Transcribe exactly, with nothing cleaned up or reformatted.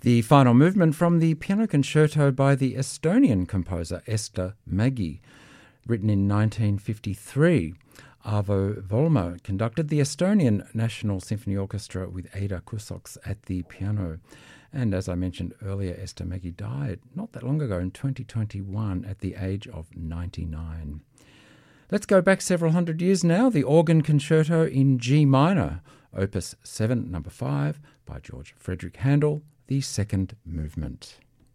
The final movement from the piano concerto by the Estonian composer Ester Mägi, written in nineteen fifty-three. Arvo Volmer conducted the Estonian National Symphony Orchestra with Ada Kusoks at the piano. And as I mentioned earlier, Ester Mägi died not that long ago in twenty twenty-one at the age of ninety-nine. Let's go back several hundred years now. The Organ Concerto in G minor, Opus seven, number five, by George Frederick Handel, the second movement.